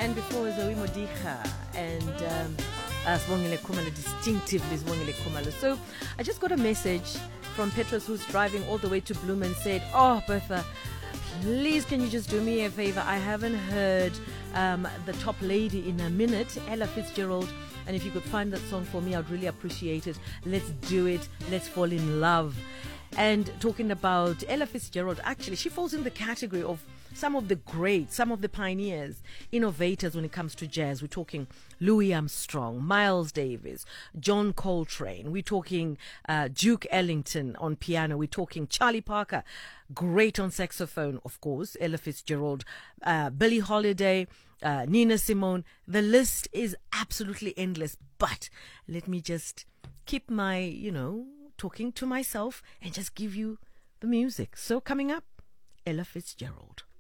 and before Zoe Modicha and Sibongile Khumalo, distinctively Sibongile Khumalo. So I just got a message from Petrus, who's driving all the way to Bloem, and said, "Oh, Bertha, please can you just do me a favor? I haven't heard the top lady in a minute, Ella Fitzgerald, and if you could find that song for me, I'd really appreciate it. Let's do it. Let's fall in love." And talking about Ella Fitzgerald, actually, she falls in the category of some of the greats, some of the pioneers, innovators when it comes to jazz. We're talking Louis Armstrong, Miles Davis, John Coltrane. We're talking Duke Ellington on piano. We're talking Charlie Parker, great on saxophone, of course, Ella Fitzgerald, Billie Holiday, Nina Simone. The list is absolutely endless. But let me just keep my, talking to myself and just give you the music. So coming up, Ella Fitzgerald.